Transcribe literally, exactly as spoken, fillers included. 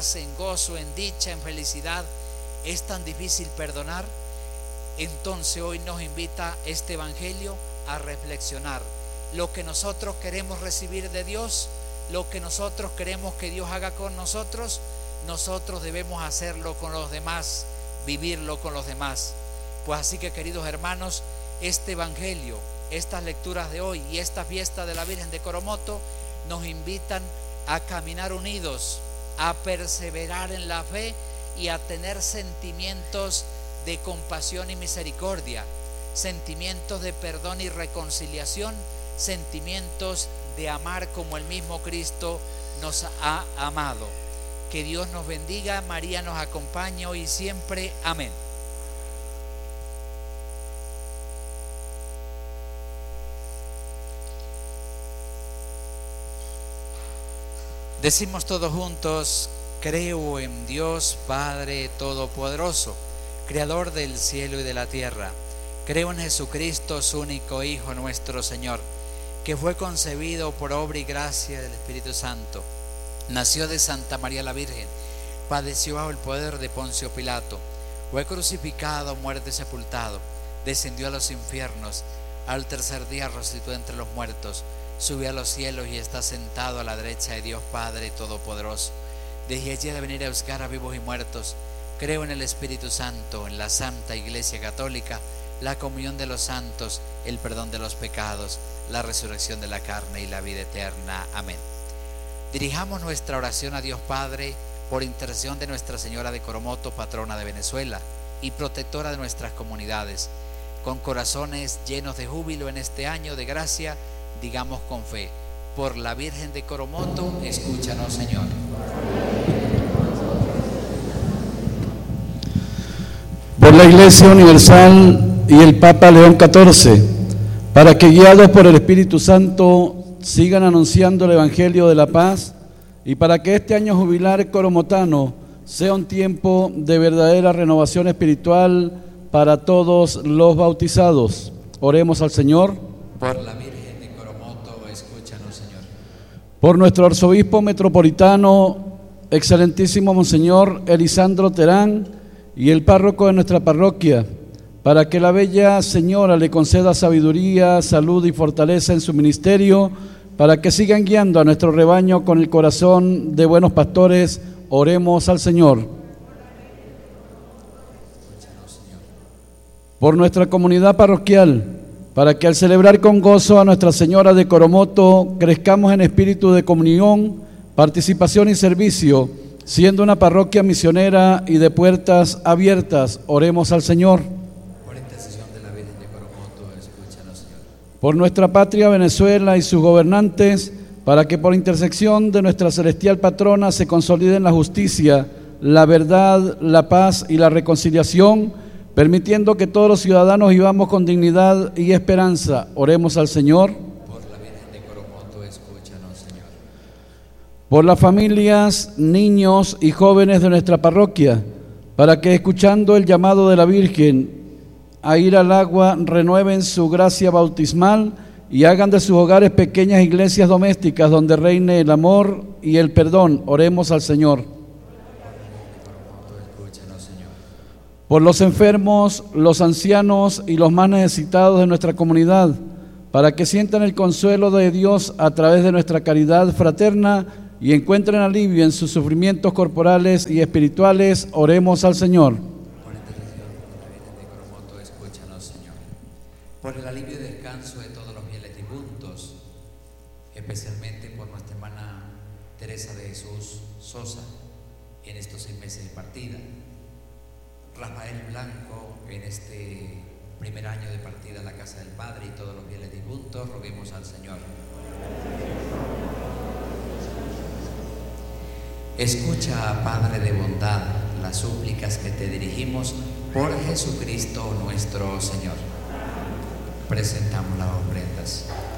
paz, en gozo, en dicha, en felicidad, es tan difícil perdonar. Entonces hoy nos invita este evangelio a reflexionar lo que nosotros queremos recibir de Dios, lo que nosotros queremos que Dios haga con nosotros. Nosotros debemos hacerlo con los demás, vivirlo con los demás. Pues así que, queridos hermanos, este evangelio, estas lecturas de hoy y esta fiesta de la Virgen de Coromoto nos invitan a caminar unidos, a perseverar en la fe y a tener sentimientos de compasión y misericordia, sentimientos de perdón y reconciliación, sentimientos de amar como el mismo Cristo nos ha amado. Que Dios nos bendiga, María nos acompañe hoy y siempre. Amén. Decimos todos juntos: creo en Dios Padre Todopoderoso, Creador del cielo y de la tierra. Creo en Jesucristo, su único Hijo, nuestro Señor, que fue concebido por obra y gracia del Espíritu Santo. Nació de Santa María la Virgen, padeció bajo el poder de Poncio Pilato, fue crucificado, muerto y sepultado, descendió a los infiernos, al tercer día resucitó entre los muertos, subió a los cielos y está sentado a la derecha de Dios Padre Todopoderoso. Desde allí ha de venir a buscar a vivos y muertos. Creo en el Espíritu Santo, en la Santa Iglesia Católica, la comunión de los santos, el perdón de los pecados, la resurrección de la carne y la vida eterna. Amén. Dirijamos nuestra oración a Dios Padre por intercesión de Nuestra Señora de Coromoto, patrona de Venezuela y protectora de nuestras comunidades. Con corazones llenos de júbilo en este año de gracia, digamos con fe: por la Virgen de Coromoto, escúchanos, Señor. Por la Iglesia Universal y el Papa León catorce, para que, guiados por el Espíritu Santo, sigan anunciando el Evangelio de la paz, y para que este año jubilar coromotano sea un tiempo de verdadera renovación espiritual para todos los bautizados. Oremos al Señor. Por la Virgen de Coromoto, escúchanos, Señor. Por nuestro arzobispo metropolitano, excelentísimo Monseñor Elisandro Terán, y el párroco de nuestra parroquia, para que la bella Señora le conceda sabiduría, salud y fortaleza en su ministerio, para que sigan guiando a nuestro rebaño con el corazón de buenos pastores. Oremos al Señor. Por nuestra comunidad parroquial, para que al celebrar con gozo a Nuestra Señora de Coromoto crezcamos en espíritu de comunión, participación y servicio, siendo una parroquia misionera y de puertas abiertas. Oremos al Señor. Por intercesión de la Virgen de Coromoto, escúchanos, Señor. Por nuestra patria Venezuela y sus gobernantes, para que por intersección de nuestra celestial patrona se consoliden la justicia, la verdad, la paz y la reconciliación, permitiendo que todos los ciudadanos vivamos con dignidad y esperanza. Oremos al Señor. Por la Virgen de Coromoto, escúchanos, Señor. Por las familias, niños y jóvenes de nuestra parroquia, para que, escuchando el llamado de la Virgen a ir al agua, renueven su gracia bautismal y hagan de sus hogares pequeñas iglesias domésticas donde reine el amor y el perdón. Oremos al Señor. Por los enfermos, los ancianos y los más necesitados de nuestra comunidad, para que sientan el consuelo de Dios a través de nuestra caridad fraterna y encuentren alivio en sus sufrimientos corporales y espirituales. Oremos al Señor. Por intercesión de la Virgen de Coromoto, escúchanos, Señor. Por el alivio y descanso de todos los fieles difuntos, especialmente por nuestra hermana Teresa de Jesús Sosa, en estos seis meses de partida. Rafael Blanco, en este primer año de partida a la casa del Padre, y todos los fieles difuntos, roguemos al Señor. Escucha, Padre de bondad, las súplicas que te dirigimos por Jesucristo nuestro Señor. Presentamos las ofrendas.